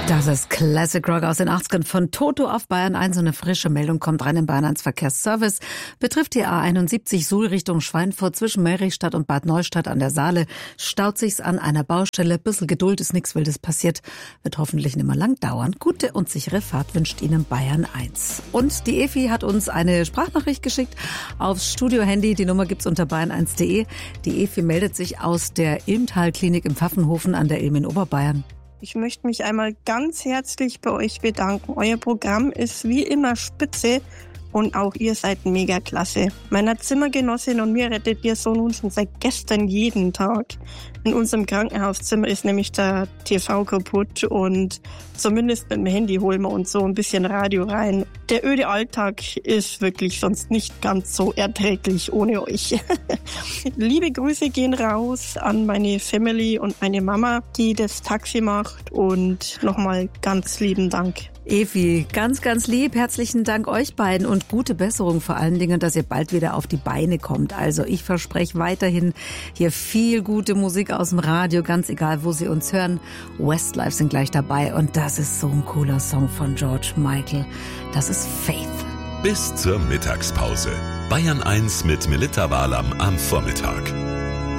Das ist Classic Rock aus den 80ern von Toto auf Bayern 1. Eine frische Meldung kommt rein im Bayern 1 Verkehrsservice. Betrifft die A71 Suhl Richtung Schweinfurt zwischen Merichstadt und Bad Neustadt an der Saale. Staut sich's an einer Baustelle. Bisschen Geduld, ist nichts Wildes passiert. Wird hoffentlich nicht mehr lang dauern. Gute und sichere Fahrt wünscht Ihnen Bayern 1. Und die Evi hat uns eine Sprachnachricht geschickt aufs Studio-Handy. Die Nummer gibt's unter bayern1.de. Die Evi meldet sich aus der Ilmtal-Klinik im Pfaffenhofen an der Ilm in Oberbayern. Ich möchte mich einmal ganz herzlich bei euch bedanken. Euer Programm ist wie immer spitze und auch ihr seid mega klasse. Meiner Zimmergenossin und mir rettet ihr so nun schon seit gestern jeden Tag. In unserem Krankenhauszimmer ist nämlich der TV kaputt und zumindest mit dem Handy holen wir uns so ein bisschen Radio rein. Der öde Alltag ist wirklich sonst nicht ganz so erträglich ohne euch. Liebe Grüße gehen raus an meine Family und meine Mama, die das Taxi macht, und nochmal ganz lieben Dank. Evi, ganz, ganz lieb. Herzlichen Dank euch beiden und gute Besserung vor allen Dingen, dass ihr bald wieder auf die Beine kommt. Also ich verspreche weiterhin hier viel gute Musik aus dem Radio, ganz egal, wo Sie uns hören. Westlife sind gleich dabei und das ist so ein cooler Song von George Michael. Das ist Faith. Bis zur Mittagspause. Bayern 1 mit Melitta Walam am Vormittag.